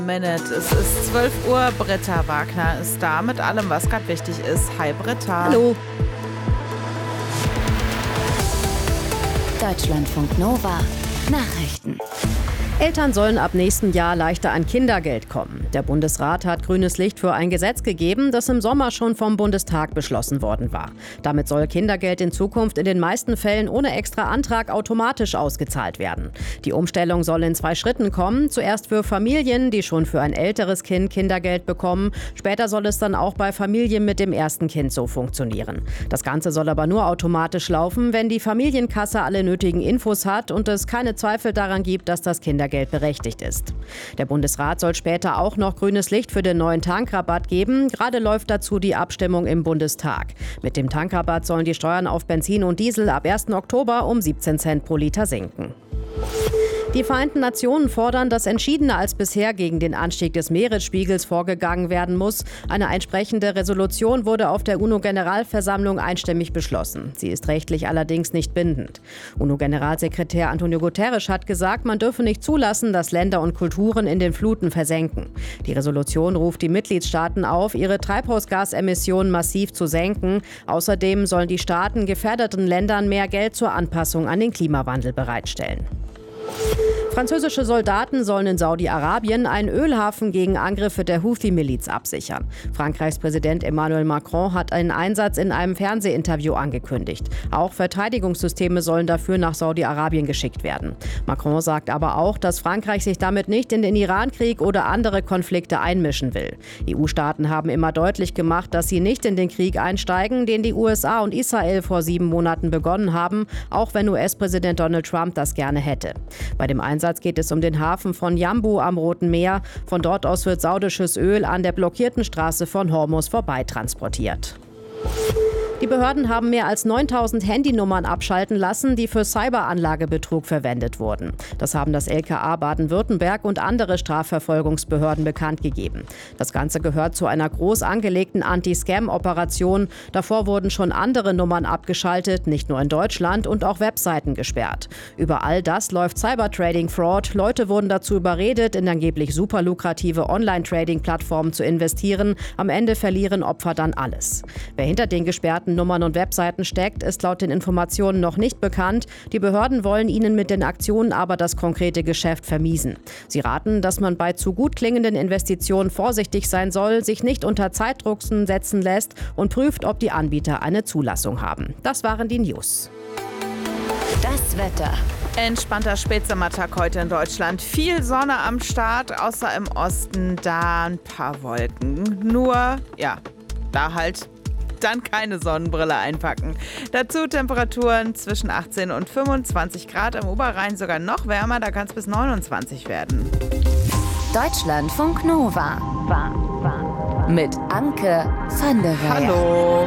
Minute. Es ist 12 Uhr. Britta Wagner ist da mit allem, was gerade wichtig ist. Hi Britta. Hallo. Deutschlandfunk Nova. Nachrichten. Eltern sollen ab nächstem Jahr leichter an Kindergeld kommen. Der Bundesrat hat grünes Licht für ein Gesetz gegeben, das im Sommer schon vom Bundestag beschlossen worden war. Damit soll Kindergeld in Zukunft in den meisten Fällen ohne extra Antrag automatisch ausgezahlt werden. Die Umstellung soll in 2 Schritten kommen. Zuerst für Familien, die schon für ein älteres Kind Kindergeld bekommen. Später soll es dann auch bei Familien mit dem ersten Kind so funktionieren. Das Ganze soll aber nur automatisch laufen, wenn die Familienkasse alle nötigen Infos hat und es keine Zweifel daran gibt, dass das Kindergeld berechtigt ist. Der Bundesrat soll später auch noch grünes Licht für den neuen Tankrabatt geben. Gerade läuft dazu die Abstimmung im Bundestag. Mit dem Tankrabatt sollen die Steuern auf Benzin und Diesel ab 1. Oktober um 17 Cent pro Liter sinken. Die Vereinten Nationen fordern, dass entschiedener als bisher gegen den Anstieg des Meeresspiegels vorgegangen werden muss. Eine entsprechende Resolution wurde auf der UNO-Generalversammlung einstimmig beschlossen. Sie ist rechtlich allerdings nicht bindend. UNO-Generalsekretär Antonio Guterres hat gesagt, man dürfe nicht zulassen, dass Länder und Kulturen in den Fluten versenken. Die Resolution ruft die Mitgliedstaaten auf, ihre Treibhausgasemissionen massiv zu senken. Außerdem sollen die Staaten gefährdeten Ländern mehr Geld zur Anpassung an den Klimawandel bereitstellen. Französische Soldaten sollen in Saudi-Arabien einen Ölhafen gegen Angriffe der Houthi-Miliz absichern. Frankreichs Präsident Emmanuel Macron hat einen Einsatz in einem Fernsehinterview angekündigt. Auch Verteidigungssysteme sollen dafür nach Saudi-Arabien geschickt werden. Macron sagt aber auch, dass Frankreich sich damit nicht in den Irankrieg oder andere Konflikte einmischen will. EU-Staaten haben immer deutlich gemacht, dass sie nicht in den Krieg einsteigen, den die USA und Israel vor 7 Monaten begonnen haben, auch wenn US-Präsident Donald Trump das gerne hätte. Bei dem Einsatz geht es um den Hafen von Jambu am Roten Meer. Von dort aus wird saudisches Öl an der blockierten Straße von Hormuz vorbeitransportiert. Die Behörden haben mehr als 9000 Handynummern abschalten lassen, die für Cyberanlagebetrug verwendet wurden. Das haben das LKA Baden-Württemberg und andere Strafverfolgungsbehörden bekannt gegeben. Das Ganze gehört zu einer groß angelegten Anti-Scam-Operation. Davor wurden schon andere Nummern abgeschaltet, nicht nur in Deutschland, und auch Webseiten gesperrt. Über all das läuft Cybertrading-Fraud. Leute wurden dazu überredet, in angeblich super lukrative Online-Trading-Plattformen zu investieren. Am Ende verlieren Opfer dann alles. Wer hinter den gesperrten Nummern und Webseiten steckt, ist laut den Informationen noch nicht bekannt. Die Behörden wollen ihnen mit den Aktionen aber das konkrete Geschäft vermiesen. Sie raten, dass man bei zu gut klingenden Investitionen vorsichtig sein soll, sich nicht unter Zeitdruck setzen lässt und prüft, ob die Anbieter eine Zulassung haben. Das waren die News. Das Wetter. Entspannter Spätsommertag heute in Deutschland. Viel Sonne am Start, außer im Osten da ein paar Wolken. Nur, ja, da halt dann keine Sonnenbrille einpacken. Dazu Temperaturen zwischen 18 und 25 Grad, im Oberrhein sogar noch wärmer, da kann es bis 29 werden. Deutschlandfunk Nova. Mit Anke van der Weyer. Hallo.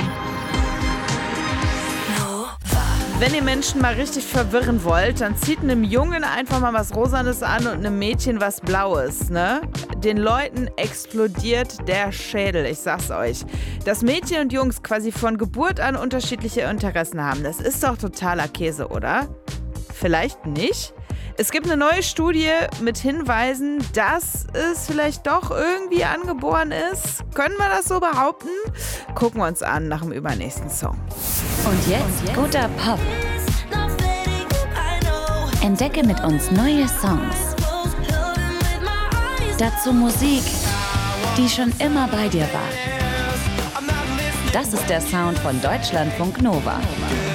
Wenn ihr Menschen mal richtig verwirren wollt, dann zieht einem Jungen einfach mal was Rosanes an und einem Mädchen was Blaues, ne? Den Leuten explodiert der Schädel, ich sag's euch. Dass Mädchen und Jungs quasi von Geburt an unterschiedliche Interessen haben, das ist doch totaler Käse, oder? Vielleicht nicht? Es gibt eine neue Studie mit Hinweisen, dass es vielleicht doch irgendwie angeboren ist. Können wir das so behaupten? Gucken wir uns an nach dem übernächsten Song. Und jetzt guter Pop. Entdecke mit uns neue Songs. Dazu Musik, die schon immer bei dir war. Das ist der Sound von Deutschlandfunk Nova.